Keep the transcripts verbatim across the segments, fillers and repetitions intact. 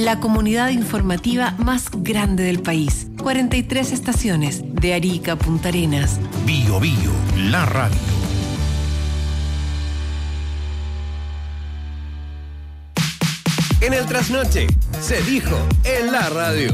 la comunidad informativa más grande del país. cuarenta y tres estaciones, de Arica a Punta Arenas. Bio Bio, la radio. En el trasnoche, se dijo en la radio.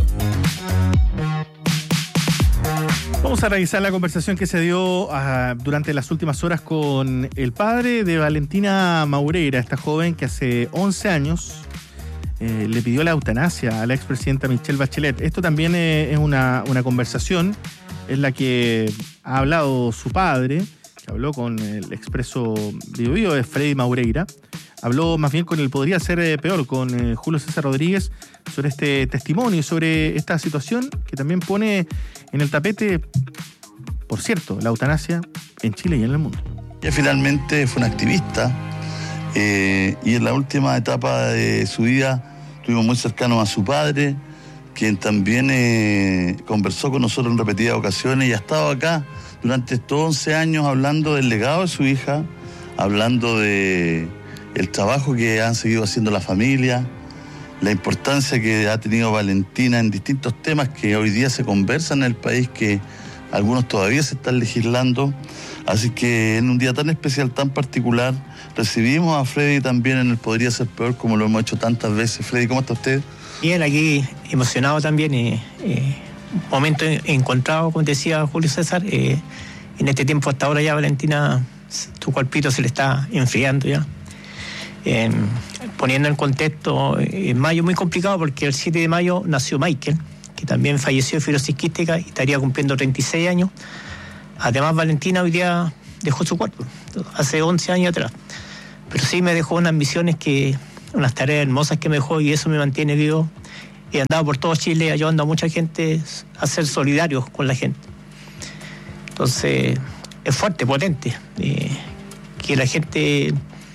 Vamos a revisar la conversación que se dio uh, durante las últimas horas con el padre de Valentina Maureira, esta joven que hace once años eh, le pidió la eutanasia a la expresidenta Michelle Bachelet. Esto también eh, es una, una conversación en la que ha hablado su padre, que habló con el expreso Bio Bio de Freddy Maureira. Habló más bien con el Podría Ser eh, Peor, con eh, Julio César Rodríguez, sobre este testimonio, sobre esta situación que también pone en el tapete, por cierto, la eutanasia en Chile y en el mundo. Ella finalmente fue una activista eh, y en la última etapa de su vida estuvimos muy cercanos a su padre, quien también eh, conversó con nosotros en repetidas ocasiones y ha estado acá durante estos once años hablando del legado de su hija, hablando de el trabajo que han seguido haciendo la familia, la importancia que ha tenido Valentina en distintos temas que hoy día se conversan en el país, que algunos todavía se están legislando. Así que en un día tan especial, tan particular, recibimos a Freddy también en el Podría Ser Peor, como lo hemos hecho tantas veces. Freddy, ¿cómo está usted? Bien, aquí emocionado también. Eh, eh, un momento encontrado, como decía Julio César. Eh, en este tiempo, hasta ahora ya Valentina, su cuerpito se le está enfriando ya. Eh, poniendo en contexto, en mayo muy complicado porque el siete de mayo nació Michael, que también falleció de fibrosis quística y estaría cumpliendo treinta y seis años. Además, Valentina hoy día dejó su cuerpo, hace once años atrás. Pero sí me dejó unas misiones, que, unas tareas hermosas que me dejó, y eso me mantiene vivo. He andado por todo Chile ayudando a mucha gente a ser solidarios con la gente. Entonces, es fuerte, potente, eh, que la gente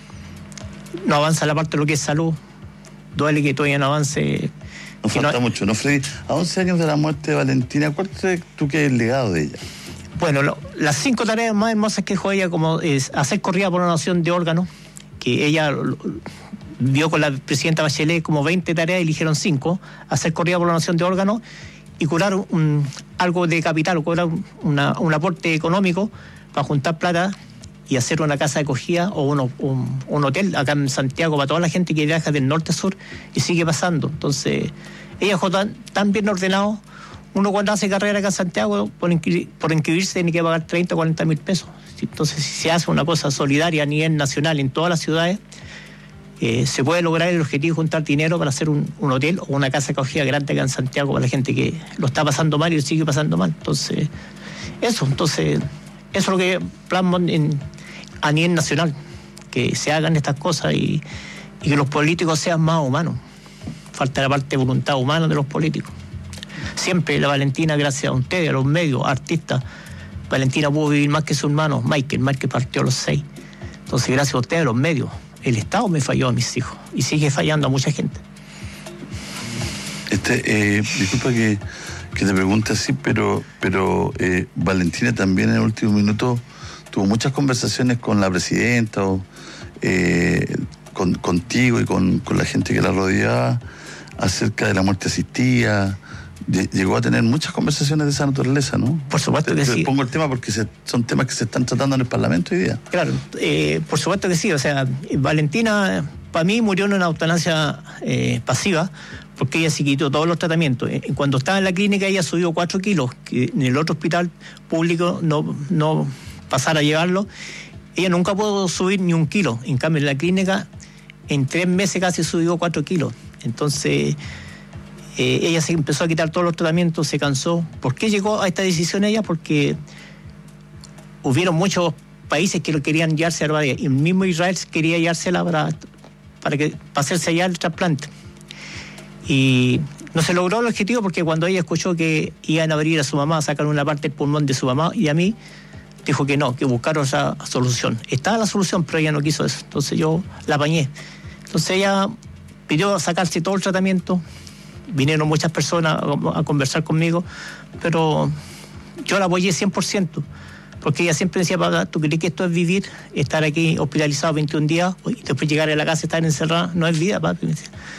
no avanza la parte de lo que es salud. Duele que todavía no avance. Nos falta no... mucho, ¿no, Freddy? A once años de la muerte de Valentina, ¿cuál crees tú que es el legado de ella? Bueno, lo, las cinco tareas más hermosas que dejó ella, como es hacer corrida por una donación de órganos, que ella lo, vio con la presidenta Bachelet como veinte tareas y eligieron cinco, hacer corrida por una donación de órganos y curar un, algo de capital, o curar una, un aporte económico para juntar plata y hacer una casa de acogida o uno, un, un hotel acá en Santiago para toda la gente que viaja del norte a sur, y sigue pasando. Entonces, ella fue tan, tan bien ordenado. Uno cuando hace carrera acá en Santiago, por, inscri- por inscribirse tiene que pagar treinta o cuarenta mil pesos. Entonces, si se hace una cosa solidaria a nivel nacional en todas las ciudades, eh, se puede lograr el objetivo de juntar dinero para hacer un, un hotel o una casa de acogida grande acá en Santiago para la gente que lo está pasando mal y lo sigue pasando mal. Entonces, eso, entonces, eso es lo que plasmo en, a nivel nacional, que se hagan estas cosas y, y que los políticos sean más humanos. Falta la parte de voluntad humana de los políticos. Siempre la Valentina, gracias a ustedes, a los medios, artistas, Valentina pudo vivir más que su hermano Michael, Michael partió a los seis. Entonces, gracias a ustedes, a los medios, el Estado me falló a mis hijos y sigue fallando a mucha gente. Este, eh, disculpa que, que te pregunte así, pero, pero eh, Valentina también en el último minuto tuvo muchas conversaciones con la presidenta, o, eh, con, contigo y con, con la gente que la rodeaba acerca de la muerte asistida. Llegó a tener muchas conversaciones de esa naturaleza, ¿no? Por supuesto que te, te sí. Pongo el tema porque se, son temas que se están tratando en el Parlamento hoy día. Claro, eh, por supuesto que sí. O sea, Valentina, para mí, murió en una eutanasia eh, pasiva, porque ella se quitó todos los tratamientos. Cuando estaba en la clínica, ella subió cuatro kilos, que en el otro hospital público no, no pasara a llevarlo. Ella nunca pudo subir ni un kilo. En cambio, en la clínica, en tres meses casi subió cuatro kilos. Entonces, eh, ella se empezó a quitar todos los tratamientos, se cansó. ¿Por qué llegó a esta decisión ella? Porque hubieron muchos países que lo querían llevarse a la y el mismo Israel quería llevársela para, para, que, para hacerse allá el trasplante. Y no se logró el objetivo porque cuando ella escuchó que iban a abrir a su mamá, a sacar una parte del pulmón de su mamá y a mí, dijo que no, que buscaron esa solución. Estaba la solución, pero ella no quiso eso. Entonces yo la apañé. Entonces ella pidió sacarse todo el tratamiento. Vinieron muchas personas a, a conversar conmigo, pero yo la apoyé cien por ciento. Porque ella siempre decía, papá, ¿tú crees que esto es vivir? Estar aquí hospitalizado veintiún días y después llegar a la casa y estar encerrada, no es vida, papi.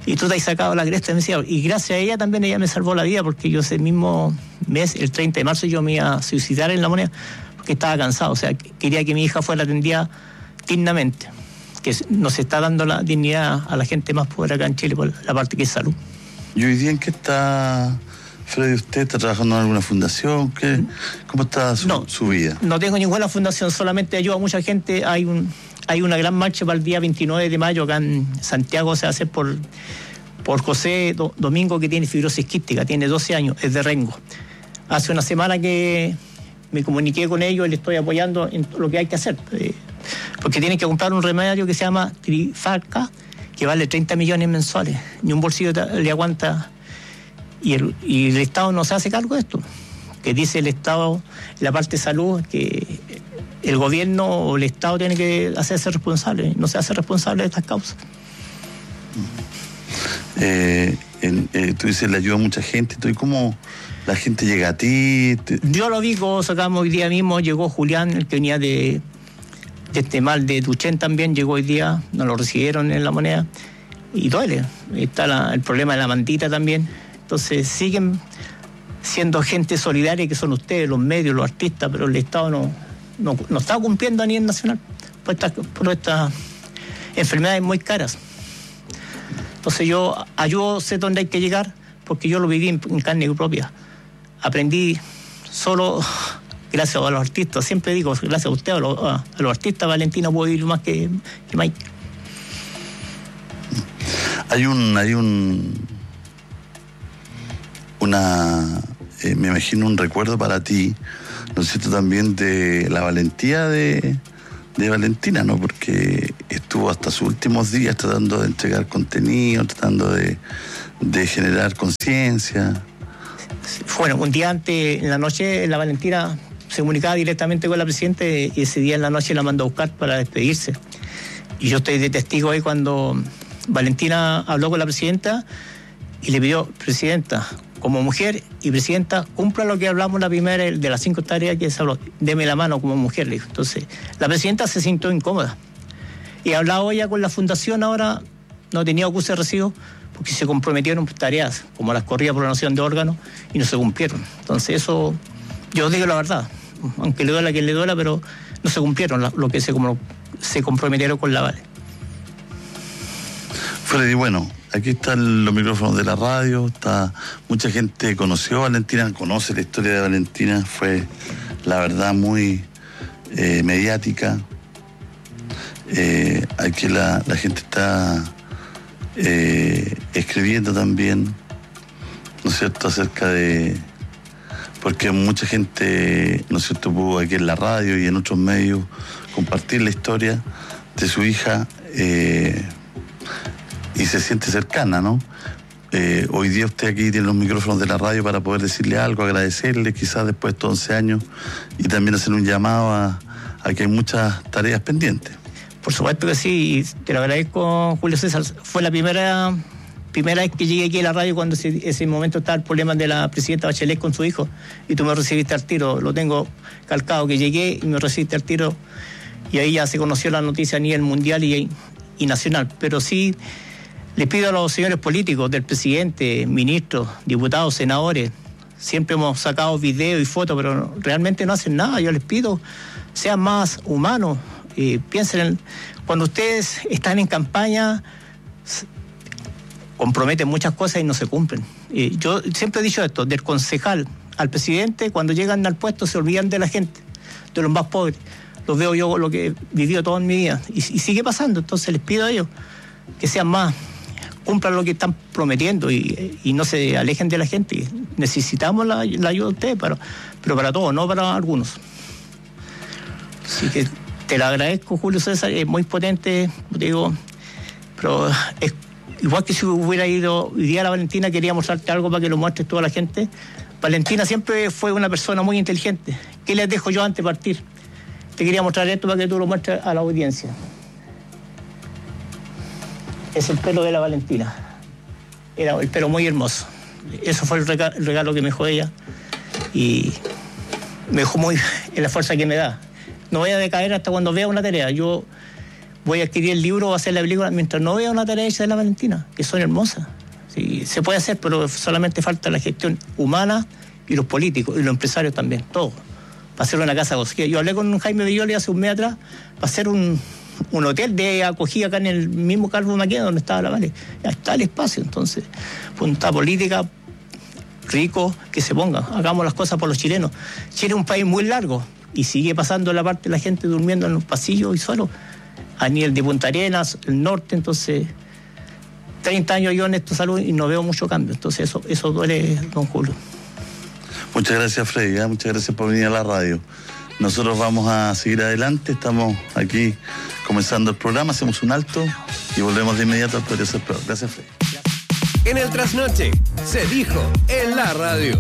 y tú te has sacado la cresta, me decía, y gracias a ella también ella me salvó la vida, porque yo ese mismo mes, el treinta de marzo, yo me iba a suicidar en La Moneda, porque estaba cansado, o sea, quería que mi hija fuera atendida dignamente, que nos está dando la dignidad a la gente más pobre acá en Chile por la parte que es salud. ¿Y hoy día en qué está, Freddy, usted? ¿Está trabajando en alguna fundación? ¿Qué, ¿Cómo está su, no, su vida? No tengo ninguna fundación, solamente ayudo a mucha gente. Hay un hay una gran marcha para el día veintinueve de mayo acá en Santiago, se hace por, por José Do, Domingo, que tiene fibrosis quística, tiene doce años, es de Rengo. Hace una semana que me comuniqué con ellos y les estoy apoyando en lo que hay que hacer, eh, porque tienen que comprar un remedio que se llama Trifalca, que vale treinta millones mensuales, ni un bolsillo le aguanta, y el, y el Estado no se hace cargo de esto, que dice el Estado, la parte de salud, que el gobierno o el Estado tiene que hacerse responsable, no se hace responsable de estas causas. Eh, en, eh, tú dices, le ayuda a mucha gente, ¿y cómo la gente llega a ti? Te... Yo lo vi, sacamos hoy día mismo, llegó Julián, el que venía de, de este mal de Duchén también, llegó hoy día, nos lo recibieron en La Moneda, y duele, está la, el problema de la mantita también, entonces siguen siendo gente solidaria, que son ustedes, los medios, los artistas, pero el Estado no... No, no está cumpliendo a nivel nacional por estas, por estas enfermedades muy caras. Entonces yo ayudo, sé dónde hay que llegar, porque yo lo viví en, en carne propia. Aprendí solo gracias a los artistas. Siempre digo, gracias a usted, a los, a, a los artistas, Valentina puede ir más que, que Mike. Hay un, hay un, una, eh, me imagino un recuerdo para ti, ¿no es cierto?, también de la valentía de, de Valentina, ¿no? Porque estuvo hasta sus últimos días tratando de entregar contenido, tratando de, de generar conciencia. Bueno, un día antes, en la noche, la Valentina se comunicaba directamente con la presidenta y ese día en la noche la mandó a buscar para despedirse. Y yo estoy de testigo ahí cuando Valentina habló con la presidenta y le pidió, presidenta, como mujer y presidenta, cumpla lo que hablamos la primera de las cinco tareas que se habló, deme la mano como mujer, le dijo. Entonces, la presidenta se sintió incómoda. Y hablaba ella con la fundación, ahora no tenía acuse de recibo, porque se comprometieron tareas, como las corridas por donación de órganos, y no se cumplieron. Entonces, eso, yo digo la verdad, aunque le duela a quien le duela, pero no se cumplieron lo que se, como, se comprometieron con la Vale. Freddy, bueno, aquí están los micrófonos de la radio, está mucha gente conoció a Valentina, conoce la historia de Valentina, fue la verdad muy eh, mediática. Eh, aquí la, la gente está eh, escribiendo también, ¿no es cierto?, acerca de... Porque mucha gente, ¿no es cierto?, pudo aquí en la radio y en otros medios compartir la historia de su hija, eh, y se siente cercana, ¿no? Eh, hoy día usted aquí tiene los micrófonos de la radio para poder decirle algo, agradecerle quizás después de estos once años y también hacer un llamado a, a que hay muchas tareas pendientes. Por supuesto que sí, y te lo agradezco, Julio César. Fue la primera primera vez que llegué aquí a la radio cuando ese, ese momento estaba el problema de la presidenta Bachelet con su hijo y tú me recibiste al tiro, lo tengo calcado, que llegué y me recibiste al tiro y ahí ya se conoció la noticia a nivel mundial y, y nacional, pero sí... Les pido a los señores políticos, del presidente, ministros, diputados, senadores, siempre hemos sacado videos y fotos, pero realmente no hacen nada. Yo les pido, sean más humanos, eh, piensen en, cuando ustedes están en campaña, comprometen muchas cosas y no se cumplen. Eh, yo siempre he dicho esto, del concejal al presidente, cuando llegan al puesto se olvidan de la gente, de los más pobres. Los veo yo, lo que he vivido toda mi vida, y, y sigue pasando. Entonces les pido a ellos que sean más... cumplan lo que están prometiendo y, y no se alejen de la gente. Necesitamos la, la ayuda de ustedes, para, pero para todos, no para algunos. Así que te lo agradezco, Julio César, es muy potente, digo, pero es, igual que si hubiera ido hoy día a la Valentina, quería mostrarte algo para que lo muestres toda la gente. Valentina siempre fue una persona muy inteligente. ¿Qué les dejo yo antes de partir? Te quería mostrar esto para que tú lo muestres a la audiencia. Es el pelo de la Valentina. Era el pelo muy hermoso. Eso fue el regalo, el regalo que me dejó ella. Y me dejó muy en la fuerza que me da. No voy a decaer hasta cuando vea una tarea. Yo voy a adquirir el libro o hacer la película mientras no vea una tarea hecha de la Valentina, que son hermosas. Sí, se puede hacer, pero solamente falta la gestión humana y los políticos y los empresarios también, todo. Para hacer una casa de acogida. Yo hablé con Jaime Villoli hace un mes atrás para hacer un, un hotel de acogida acá en el mismo Carlos Maquena donde estaba la Vale. Ya está el espacio, entonces, voluntad política, rico, que se pongan. Hagamos las cosas por los chilenos. Chile es un país muy largo y sigue pasando la parte de la gente durmiendo en los pasillos y solo. A nivel de Punta Arenas, el norte, entonces... treinta años yo en esta salud y no veo mucho cambio. Entonces eso, eso duele, don Julio. Muchas gracias, Freddy. ¿eh? Muchas gracias por venir a la radio. Nosotros vamos a seguir adelante. Estamos aquí comenzando el programa. Hacemos un alto y volvemos de inmediato al Podría Ser Peor. Gracias, Freddy. En el trasnoche, se dijo en la radio.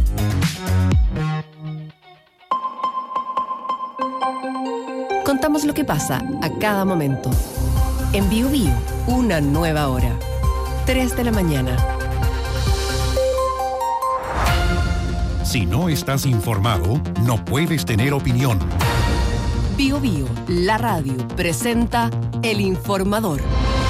Contamos lo que pasa a cada momento. En Biu Biu, una nueva hora. tres de la mañana. Si no estás informado, no puedes tener opinión. Biu Biu, la radio, presenta El Informador.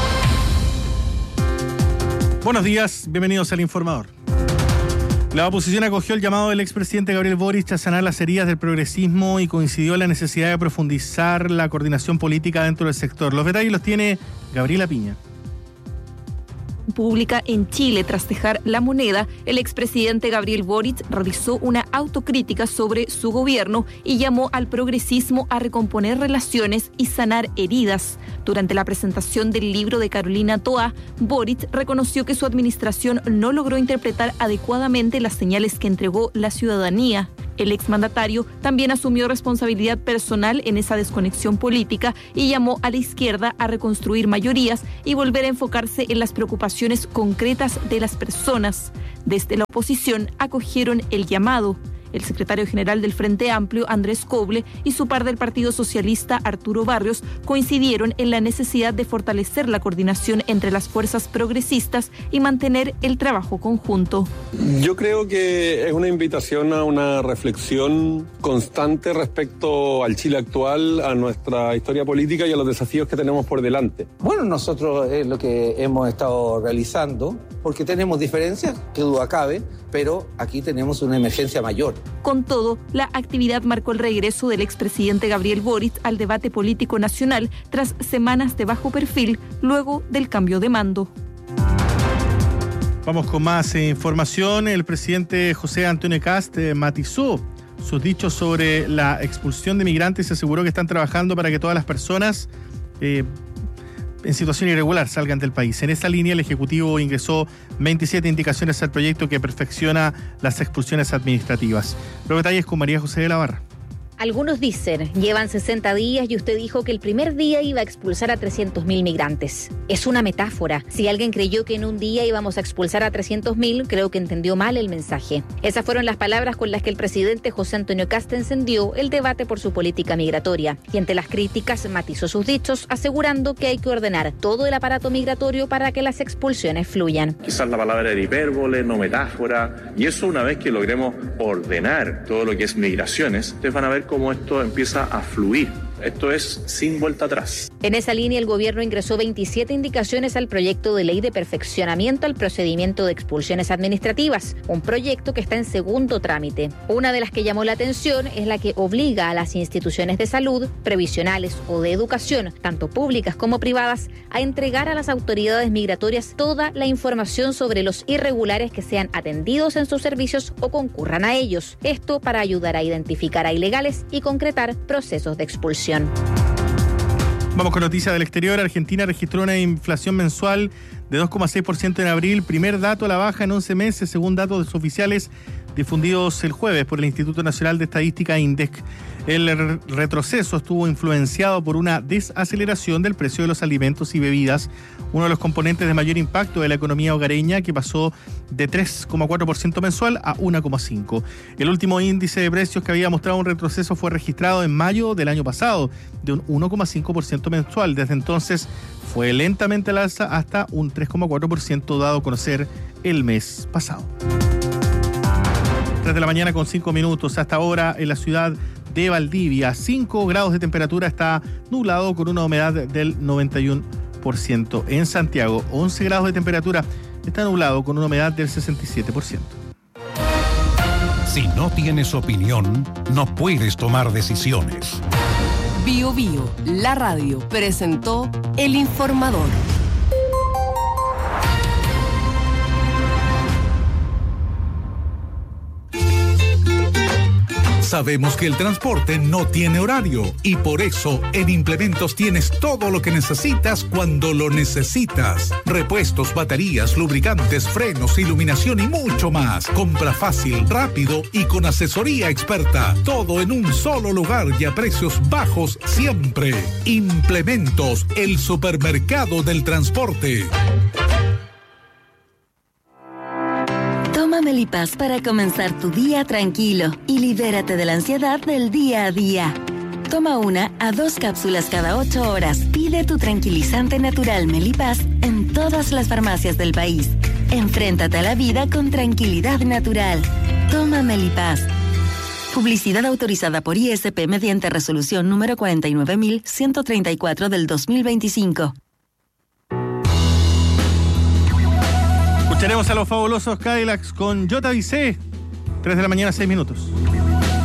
Buenos días, bienvenidos al Informador. La oposición acogió el llamado del expresidente Gabriel Boric a sanar las heridas del progresismo y coincidió en la necesidad de profundizar la coordinación política dentro del sector. Los detalles los tiene Gabriela Piña. Pública en Chile. Tras dejar la moneda, el expresidente Gabriel Boric realizó una autocrítica sobre su gobierno y llamó al progresismo a recomponer relaciones y sanar heridas. Durante la presentación del libro de Carolina Toa, Boric reconoció que su administración no logró interpretar adecuadamente las señales que entregó la ciudadanía. El exmandatario también asumió responsabilidad personal en esa desconexión política y llamó a la izquierda a reconstruir mayorías y volver a enfocarse en las preocupaciones concretas de las personas. Desde la oposición acogieron el llamado. El secretario general del Frente Amplio, Andrés Coble, y su par del Partido Socialista, Arturo Barrios, coincidieron en la necesidad de fortalecer la coordinación entre las fuerzas progresistas y mantener el trabajo conjunto. Yo creo que es una invitación a una reflexión constante respecto al Chile actual, a nuestra historia política y a los desafíos que tenemos por delante. Bueno, nosotros es lo que hemos estado realizando, porque tenemos diferencias, que duda cabe, pero aquí tenemos una emergencia mayor. Con todo, la actividad marcó el regreso del expresidente Gabriel Boric al debate político nacional tras semanas de bajo perfil luego del cambio de mando. Vamos con más eh, información. El presidente José Antonio Kast eh, matizó sus dichos sobre la expulsión de migrantes y aseguró que están trabajando para que todas las personas eh, en situación irregular salgan del país. En esa línea, el Ejecutivo ingresó veintisiete indicaciones al proyecto que perfecciona las expulsiones administrativas. Los detalles con María José de la Barra. Algunos dicen, llevan sesenta días y usted dijo que el primer día iba a expulsar a trescientos mil migrantes. Es una metáfora. Si alguien creyó que en un día íbamos a expulsar a trescientos mil, creo que entendió mal el mensaje. Esas fueron las palabras con las que el presidente José Antonio Kast encendió el debate por su política migratoria. Y ante las críticas matizó sus dichos, asegurando que hay que ordenar todo el aparato migratorio para que las expulsiones fluyan. Quizás la palabra era hipérbole, no metáfora. Y eso, una vez que logremos ordenar todo lo que es migraciones, ustedes van a ver cómo esto empieza a fluir. Esto es sin vuelta atrás. En esa línea, el gobierno ingresó veintisiete indicaciones al proyecto de ley de perfeccionamiento al procedimiento de expulsiones administrativas, un proyecto que está en segundo trámite. Una de las que llamó la atención es la que obliga a las instituciones de salud, previsionales o de educación, tanto públicas como privadas, a entregar a las autoridades migratorias toda la información sobre los irregulares que sean atendidos en sus servicios o concurran a ellos. Esto para ayudar a identificar a ilegales y concretar procesos de expulsión. Vamos con noticias del exterior. Argentina registró una inflación mensual de dos coma seis por ciento en abril, primer dato a la baja en once meses, según datos oficiales difundidos el jueves por el Instituto Nacional de Estadística INDEC. El retroceso estuvo influenciado por una desaceleración del precio de los alimentos y bebidas, uno de los componentes de mayor impacto de la economía hogareña, que pasó de tres coma cuatro por ciento mensual a uno coma cinco por ciento. El último índice de precios que había mostrado un retroceso fue registrado en mayo del año pasado, de un uno coma cinco por ciento mensual. Desde entonces fue lentamente al alza hasta un tres coma cuatro por ciento dado a conocer el mes pasado. tres de la mañana con cinco minutos. Hasta ahora en la ciudad de Valdivia. cinco grados de temperatura, está nublado con una humedad del noventa y uno por ciento. En Santiago, once grados de temperatura, está nublado con una humedad del sesenta y siete por ciento. Si no tienes opinión, no puedes tomar decisiones. Bio Bio, la radio, presentó El Informador. Sabemos que el transporte no tiene horario y por eso en Implementos tienes todo lo que necesitas cuando lo necesitas. Repuestos, baterías, lubricantes, frenos, iluminación y mucho más. Compra fácil, rápido y con asesoría experta. Todo en un solo lugar y a precios bajos siempre. Implementos, el supermercado del transporte. Toma Melipaz para comenzar tu día tranquilo y libérate de la ansiedad del día a día. Toma una a dos cápsulas cada ocho horas. Pide tu tranquilizante natural Melipaz en todas las farmacias del país. Enfréntate a la vida con tranquilidad natural. Toma Melipaz. Publicidad autorizada por I S P mediante resolución número cuarenta y nueve mil ciento treinta y cuatro del dos mil veinticinco. Escucharemos a los fabulosos Cadillacs con Yo Te Avisé. tres de la mañana, seis minutos.